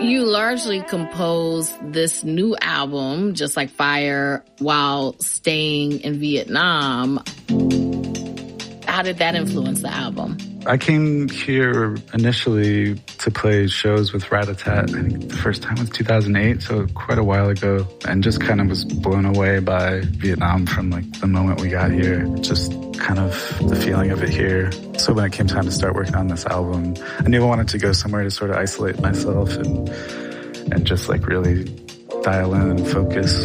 You largely composed this new album, Just Like Fire, while staying in Vietnam. How did that influence the album? I came here initially to play shows with Rat-a-Tat. I think the first time was 2008, so quite a while ago, and just kind of was blown away by Vietnam from like the moment we got here. Just kind of the feeling of it here. So when it came time to start working on this album, I knew I wanted to go somewhere to sort of isolate myself and just like really dial in and focus.